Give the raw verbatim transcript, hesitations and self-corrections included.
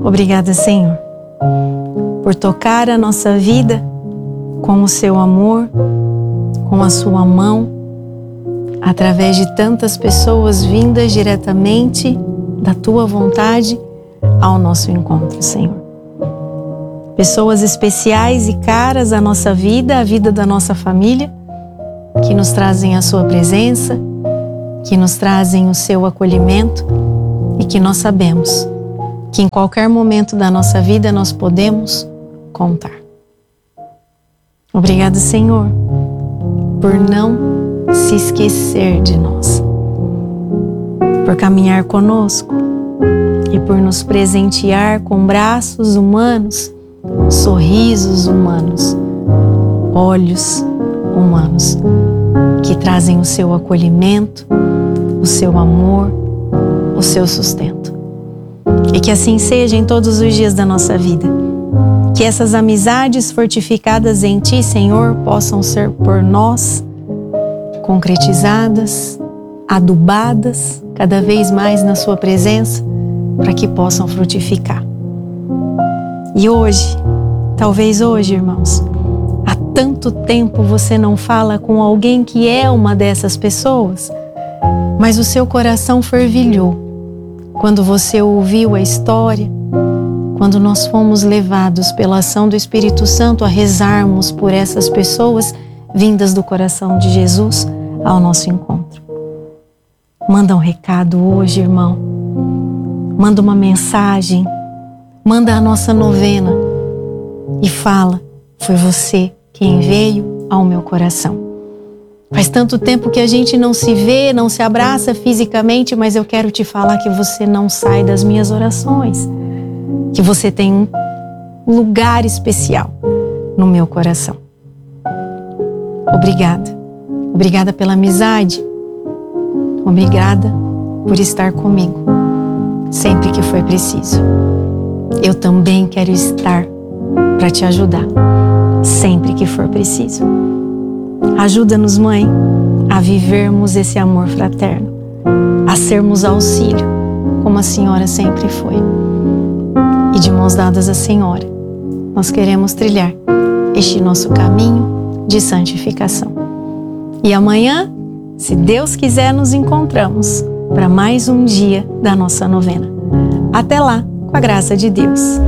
Obrigada, Senhor, por tocar a nossa vida com o seu amor, com a sua mão, através de tantas pessoas vindas diretamente da tua vontade ao nosso encontro, Senhor. Pessoas especiais e caras à nossa vida, à vida da nossa família, que nos trazem a sua presença, que nos trazem o seu acolhimento e que nós sabemos que em qualquer momento da nossa vida nós podemos contar. Obrigado, Senhor, por não se esquecer de nós, por caminhar conosco e por nos presentear com braços humanos, sorrisos humanos, olhos humanos, que trazem o seu acolhimento, o seu amor, o seu sustento. E que assim seja em todos os dias da nossa vida. Que essas amizades fortificadas em Ti, Senhor, possam ser por nós concretizadas, adubadas cada vez mais na Sua presença, para que possam frutificar. E hoje, talvez hoje, irmãos, há tanto tempo você não fala com alguém que é uma dessas pessoas, mas o seu coração fervilhou quando você ouviu a história, quando nós fomos levados pela ação do Espírito Santo a rezarmos por essas pessoas vindas do coração de Jesus ao nosso encontro. Manda um recado hoje, irmão. Manda uma mensagem. Manda a nossa novena e fala: foi você quem veio ao meu coração. Faz tanto tempo que a gente não se vê, não se abraça fisicamente, mas eu quero te falar que você não sai das minhas orações, que você tem um lugar especial no meu coração. Obrigada. Obrigada pela amizade. Obrigada por estar comigo sempre que for preciso. Eu também quero estar para te ajudar sempre que for preciso. Ajuda-nos, Mãe, a vivermos esse amor fraterno, a sermos auxílio, como a Senhora sempre foi. E de mãos dadas à Senhora, nós queremos trilhar este nosso caminho de santificação. E amanhã, se Deus quiser, nos encontramos para mais um dia da nossa novena. Até lá, com a graça de Deus.